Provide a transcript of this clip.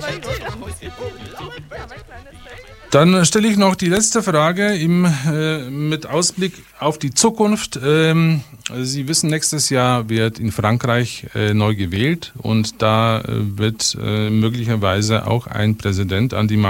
Dann stelle ich noch die letzte Frage mit Ausblick auf die Zukunft. Sie wissen, nächstes Jahr wird in Frankreich neu gewählt und da wird möglicherweise auch ein Präsident an die Macht